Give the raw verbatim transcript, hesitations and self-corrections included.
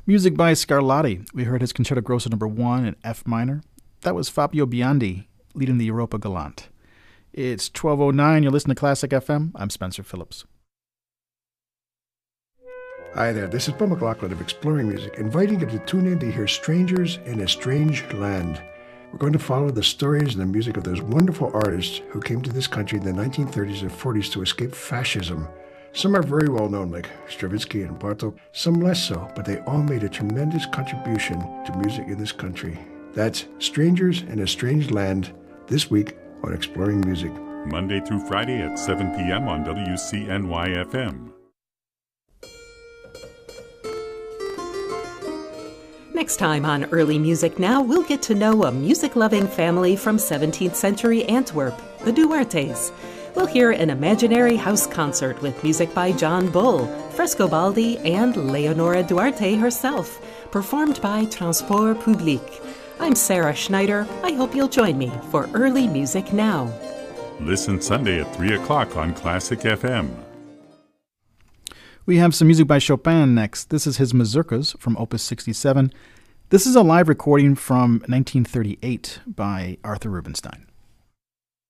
Music by Scarlatti. We heard his Concerto Grosso number one in F minor. That was Fabio Biondi leading the Europa Galante. It's twelve oh nine. You're listening to Classic F M. I'm Spencer Phillips. Hi there, this is Paul McLaughlin of Exploring Music, inviting you to tune in to hear Strangers in a Strange Land. We're going to follow the stories and the music of those wonderful artists who came to this country in the nineteen thirties and forties to escape fascism. Some are very well known, like Stravinsky and Bartók, some less so, but they all made a tremendous contribution to music in this country. That's Strangers in a Strange Land, this week on Exploring Music. Monday through Friday at seven p.m. on W C N Y F M. Next time on Early Music Now, we'll get to know a music-loving family from seventeenth century Antwerp, the Duartes. We'll hear an imaginary house concert with music by John Bull, Frescobaldi, and Leonora Duarte herself, performed by Transport Public. I'm Sarah Schneider. I hope you'll join me for Early Music Now. Listen Sunday at three o'clock on Classic F M. We have some music by Chopin next. This is his Mazurkas from Opus sixty-seven. This is a live recording from nineteen thirty-eight by Arthur Rubinstein.